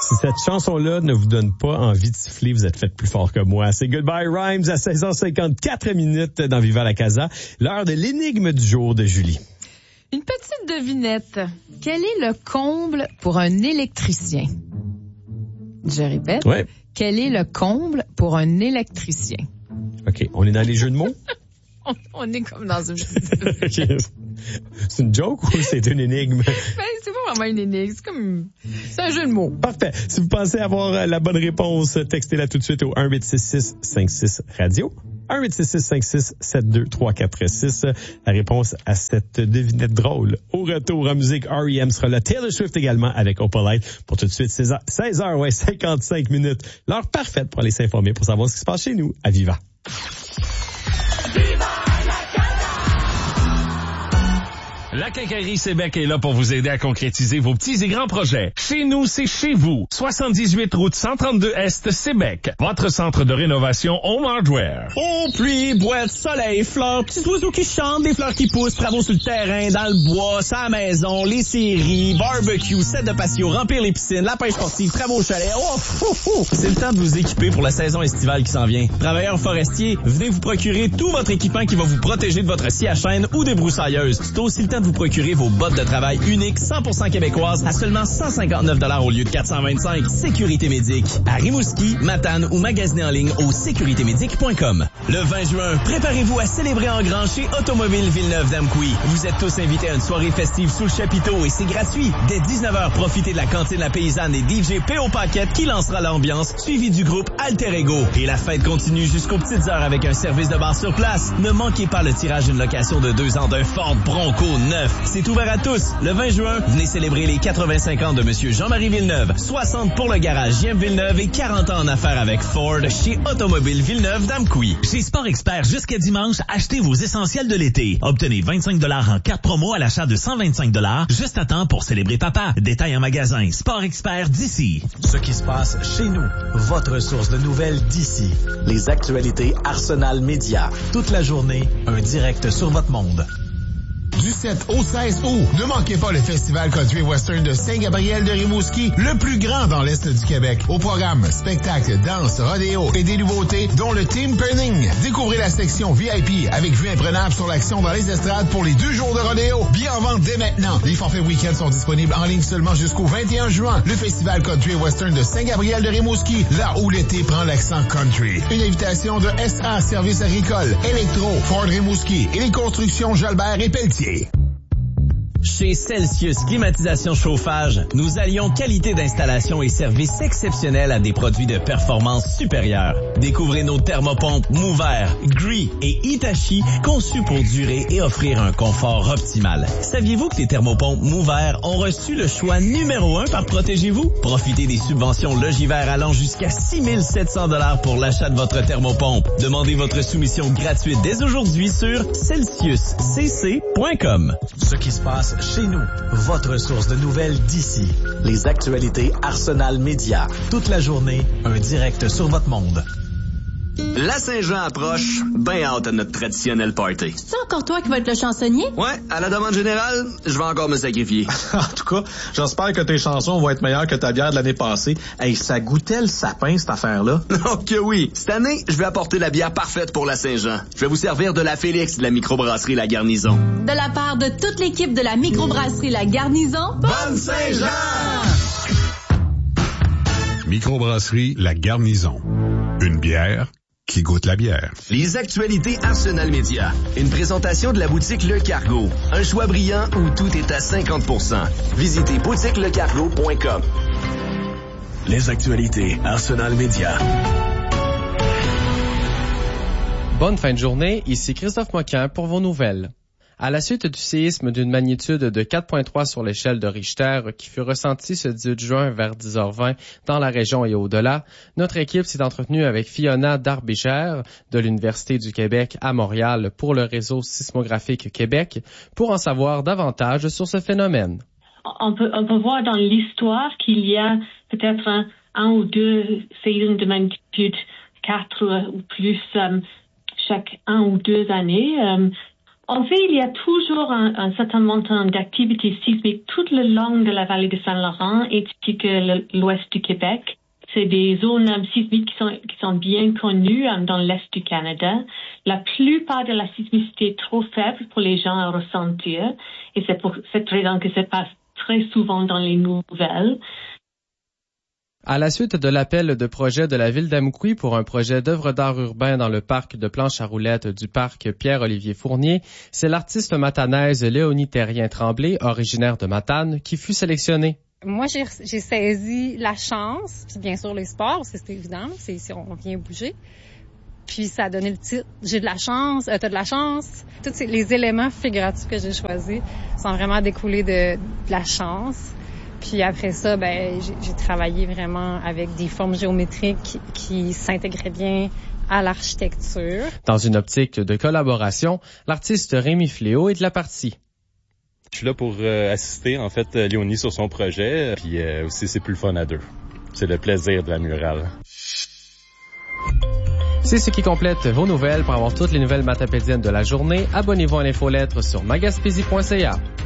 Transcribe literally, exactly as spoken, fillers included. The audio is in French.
Si cette chanson-là ne vous donne pas envie de siffler, vous êtes fait plus fort que moi. C'est Goodbye Rhymes à seize heures cinquante-quatre minutes dans Viva la Casa. L'heure de l'énigme du jour de Julie. Une petite devinette. Quel est le comble pour un électricien? Je répète. Ouais. Quel est le comble pour un électricien? OK, on est dans les jeux de mots? on, on est comme dans une... Okay. C'est une joke ou c'est une énigme? Ben, c'est pas vraiment une énigme. C'est comme... C'est un jeu de mots. Parfait. Si vous pensez avoir la bonne réponse, textez-la tout de suite au un huit six six cinq six radio. un huit six six cinq six sept deux trois quatre six. La réponse à cette devinette drôle. Au retour en musique, R E M sera là. Taylor Swift également avec Opalite. Pour tout de suite, seize heures, ouais, cinquante-cinq minutes. L'heure parfaite pour aller s'informer, pour savoir ce qui se passe chez nous à Viva. Viva! La Quincaillerie Sébec est là pour vous aider à concrétiser vos petits et grands projets. Chez nous, c'est chez vous. soixante-dix-huit route cent trente-deux Est, Sébec. Votre centre de rénovation Home Hardware. Oh, pluie, boîte, soleil, fleurs, petits oiseaux qui chantent, des fleurs qui poussent, travaux sur le terrain, dans le bois, sa maison, les séries, barbecue, set de patio, remplir les piscines, la pêche sportive, travaux au chalet. Oh, fou, fou. C'est le temps de vous équiper pour la saison estivale qui s'en vient. Travailleurs forestiers, venez vous procurer tout votre équipement qui va vous protéger de votre scie à chaîne ou des broussailleuses. C'est aussi le temps de vous procurer vos bottes de travail uniques cent pour cent québécoises à seulement cent cinquante-neuf dollars au lieu de quatre cent vingt-cinq. Sécurité Médic. À Rimouski, Matane ou magasinez en ligne au sécurité médic point com. Le vingt juin, préparez-vous à célébrer en grand chez Automobile Villeneuve-d'Amqui. Vous êtes tous invités à une soirée festive sous le chapiteau et c'est gratuit. Dès dix-neuf heures, profitez de la cantine La Paysanne et D J P O Paquette qui lancera l'ambiance, suivi du groupe Alter Ego. Et la fête continue jusqu'aux petites heures avec un service de bar sur place. Ne manquez pas le tirage d'une location de deux ans d'un Ford Bronco neuf. C'est ouvert à tous. Le vingt juin, venez célébrer les quatre-vingt-cinq ans de Monsieur Jean-Marie Villeneuve. soixante pour le garage J M Villeneuve et quarante ans en affaires avec Ford chez Automobile Villeneuve-d'Amqui. Chez Sport Expert, jusqu'à dimanche, achetez vos essentiels de l'été. Obtenez vingt-cinq dollars en carte promo à l'achat de cent vingt-cinq dollars, juste à temps pour célébrer papa. Détail en magasin. Sport Expert d'ici. Ce qui se passe chez nous. Votre source de nouvelles d'ici. Les actualités Arsenal Média. Toute la journée, un direct sur votre monde. Du sept au seize août, ne manquez pas le Festival Country Western de Saint-Gabriel de Rimouski, le plus grand dans l'Est du Québec. Au programme, spectacle, danse, rodéo et des nouveautés, dont le Team Penning. Découvrez la section V I P avec vue imprenable sur l'action dans les estrades pour les deux jours de rodéo. Bien en vente dès maintenant. Les forfaits week-end sont disponibles en ligne seulement jusqu'au vingt et un juin. Le Festival Country Western de Saint-Gabriel de Rimouski, là où l'été prend l'accent country. Une invitation de S A Services agricoles, Electro, Ford Rimouski et les constructions Jalbert et Pelletier. Chez Celsius Climatisation Chauffage, nous allions qualité d'installation et services exceptionnels à des produits de performance supérieure. Découvrez nos thermopompes Mover, Gree et Hitachi conçus pour durer et offrir un confort optimal. Saviez-vous que les thermopompes Mover ont reçu le choix numéro un par Protégez-vous? Profitez des subventions Logivert allant jusqu'à six mille sept cents dollars pour l'achat de votre thermopompe. Demandez votre soumission gratuite dès aujourd'hui sur celsius c c point com. Ce qui se passe chez nous, votre source de nouvelles d'ici. Les actualités Arsenal Média. Toute la journée, un direct sur votre monde. La Saint-Jean approche, ben hâte à notre traditionnel party. C'est encore toi qui vas être le chansonnier? Ouais, à la demande générale, je vais encore me sacrifier. En tout cas, j'espère que tes chansons vont être meilleures que ta bière de l'année passée. Hey, ça goûtait le sapin, cette affaire-là. Oh que oui! Cette année, je vais apporter la bière parfaite pour la Saint-Jean. Je vais vous servir de la Félix de la microbrasserie La Garnison. De la part de toute l'équipe de la microbrasserie La Garnison, bonne Saint-Jean! Microbrasserie La Garnison. Une bière qui goûte la bière. Les actualités Arsenal Média. Une présentation de la boutique Le Cargo. Un choix brillant où tout est à cinquante pour cent. Visitez boutique le cargo point com. Les actualités Arsenal Média. Bonne fin de journée, ici Christophe Moquin pour vos nouvelles. À la suite du séisme d'une magnitude de quatre virgule trois sur l'échelle de Richter qui fut ressenti ce dix-huit juin vers dix heures vingt dans la région et au-delà, notre équipe s'est entretenue avec Fiona Darbichère de l'Université du Québec à Montréal pour le réseau sismographique Québec pour en savoir davantage sur ce phénomène. On peut, on peut voir dans l'histoire qu'il y a peut-être un, un ou deux séismes de magnitude quatre ou plus um, chaque un ou deux années. Um, En fait, il y a toujours un, un certain montant d'activité sismique tout le long de la vallée de Saint-Laurent et que l'ouest du Québec. C'est des zones um, sismiques qui sont, qui sont bien connues um, dans l'est du Canada. La plupart de la sismicité est trop faible pour les gens à ressentir et c'est pour cette raison que ça passe très souvent dans les nouvelles. À la suite de l'appel de projet de la ville d'Amqui pour un projet d'œuvre d'art urbain dans le parc de planches à roulettes du parc Pierre-Olivier Fournier, c'est l'artiste matanaise Léonie Terrien-Tremblay, originaire de Matane, qui fut sélectionnée. Moi, j'ai, j'ai saisi la chance, puis bien sûr les sports, c'est évident, c'est si on vient bouger. Puis ça a donné le titre. J'ai de la chance, euh, t'as de la chance. Tous ces, les éléments figuratifs que j'ai choisis sont vraiment découlés de, de la chance. Puis après ça, ben j'ai, j'ai travaillé vraiment avec des formes géométriques qui, qui s'intégraient bien à l'architecture. Dans une optique de collaboration, l'artiste Rémi Fléau est de la partie. Je suis là pour euh, assister, en fait, Léonie sur son projet. Puis euh, aussi, c'est plus le fun à deux. C'est le plaisir de la murale. C'est ce qui complète vos nouvelles. Pour avoir toutes les nouvelles matapédiennes de la journée, abonnez-vous à l'infolettre sur magaspésie point c a.